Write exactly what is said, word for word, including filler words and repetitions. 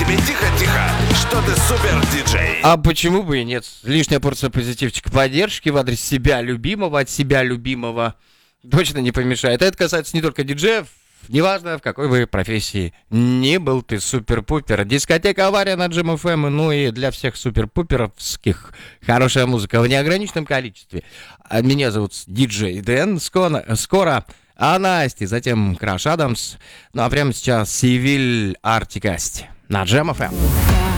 себе тихо-тихо, что ты супер-диджей. А почему бы и нет? Лишняя порция позитивчика поддержки в адрес себя любимого, от себя любимого точно не помешает. Это касается не только диджеев, неважно, в какой бы профессии ни был ты супер-пупер. Дискотека «Авария» на Джем эф эм, ну и для всех супер-пуперовских хорошая музыка в неограниченном количестве. А меня зовут диджей Дэн. Скоро, скоро а Насти, затем Краш Адамс. Ну а прямо сейчас Сивиль Артикасти на Джем эф эм.